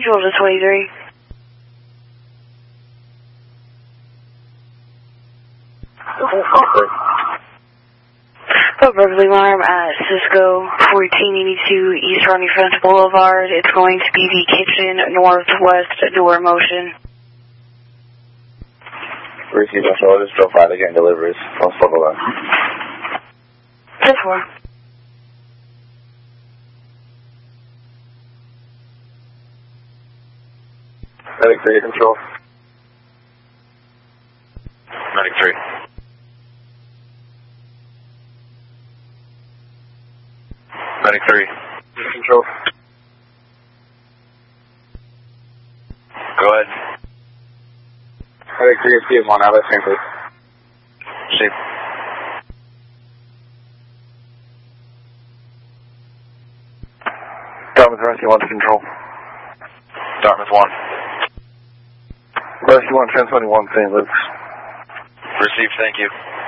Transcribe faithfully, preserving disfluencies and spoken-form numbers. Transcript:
Control to twenty-three. Oh, Berkeley Alarm at Cisco fourteen eighty-two East Ronnie Front Boulevard. It's going to be the kitchen northwest door motion. Receive control, just drove by, they're getting deliveries. I'll circle that. ten four. Medic three, control. Medic three. Medic three. Control. Go ahead. Medic three, C is one, out of Saint please. See. Dartmouth Rescue one to control. Dartmouth one. Rescue one, transmitting one, Saint Luke's. Received, thank you.